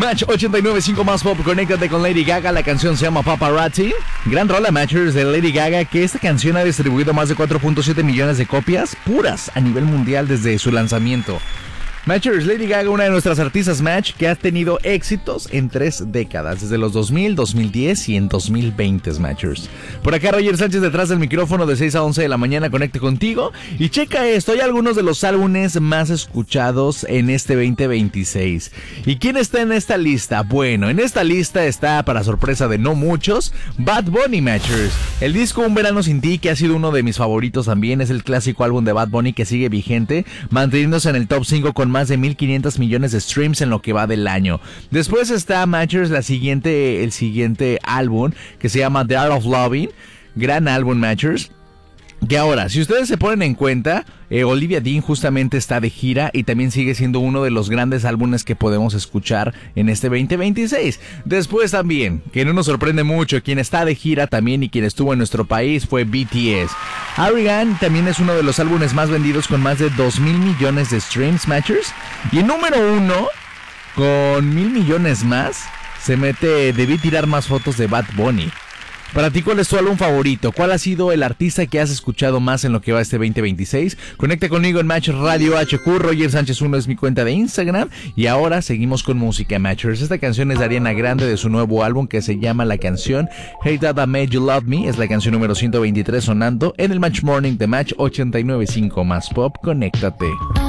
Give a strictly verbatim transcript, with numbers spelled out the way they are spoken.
Match ochenta y nueve punto cinco más pop, conéctate con Lady Gaga. La canción se llama Paparazzi. Gran rola, Matchers, de Lady Gaga, que esta canción ha distribuido más de cuatro punto siete millones de copias puras a nivel mundial desde su lanzamiento. Matchers, Lady Gaga, una de nuestras artistas Match, que ha tenido éxitos en tres décadas, desde los dos mil, dos mil diez y en dos mil veinte, Matchers. Por acá Roger Sánchez detrás del micrófono de seis a once de la mañana, conecte contigo y checa esto, hay algunos de los álbumes más escuchados en este veinte veintiséis. ¿Y quién está en esta lista? Bueno, en esta lista está, para sorpresa de no muchos, Bad Bunny, Matchers. El disco Un Verano Sin Ti, que ha sido uno de mis favoritos también, es el clásico álbum de Bad Bunny que sigue vigente, manteniéndose en el top cinco con más de mil quinientos millones de streams en lo que va del año. Después está, Matchers, la siguiente, el siguiente álbum que se llama The Art of Loving. Gran álbum, Matchers. Que ahora, si ustedes se ponen en cuenta, eh, Olivia Dean justamente está de gira y también sigue siendo uno de los grandes álbumes que podemos escuchar en este veinte veintiséis. Después también, que no nos sorprende mucho, quien está de gira también y quien estuvo en nuestro país fue B T S. Ariane también es uno de los álbumes más vendidos con más de dos mil millones de streams, Matchers. Y el número uno, con mil millones más, se mete, debí tirar más fotos de Bad Bunny. Para ti, ¿cuál es tu álbum favorito? ¿Cuál ha sido el artista que has escuchado más en lo que va este veinte veintiséis? Conecta conmigo en Match Radio H Q. Roger Sánchez uno es mi cuenta de Instagram. Y ahora seguimos con música, Matchers. Esta canción es de Ariana Grande, de su nuevo álbum que se llama la canción Hey Dada Made You Love Me. Es la canción número ciento veintitrés sonando en el Match Morning de Match ochenta y nueve punto cinco más pop. Conéctate.